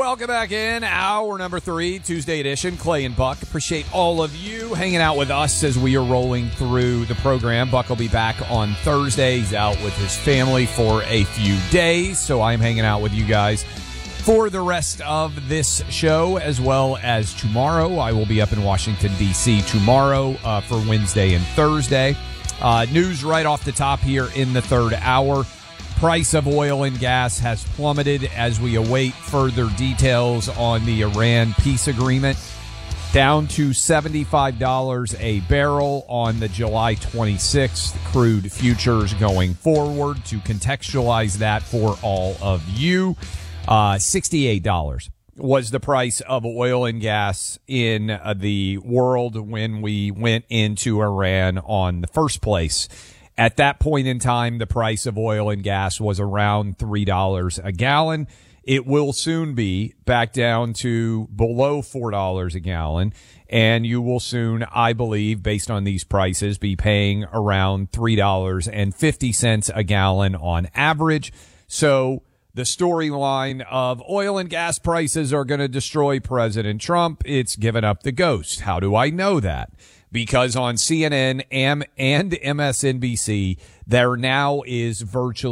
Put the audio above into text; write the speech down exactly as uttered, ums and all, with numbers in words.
welcome back in. Hour number three, Tuesday edition. Clay and Buck. Appreciate all of you hanging out with us as we are rolling through the program. Buck will be back on Thursday. He's out with his family for a few days, so I'm hanging out with you guys for the rest of this show, as well as tomorrow. I will be up in Washington, D C tomorrow uh, for Wednesday and Thursday. Uh, news right off the top here in the third hour. Price of oil and gas has plummeted as we await further details on the Iran peace agreement, down to seventy-five dollars a barrel on the July twenty-sixth crude futures going forward. To contextualize that for all of you, uh, sixty-eight dollars was the price of oil and gas in uh, the world when we went into Iran on the first place. At that point in time, the price of oil and gas was around three dollars a gallon. It will soon be back down to below four dollars a gallon. And you will soon, I believe, based on these prices, be paying around three dollars and fifty cents a gallon on average. So the storyline of oil and gas prices are going to destroy President Trump, it's given up the ghost. How do I know that? Because on C N N and M S N B C, there now is virtually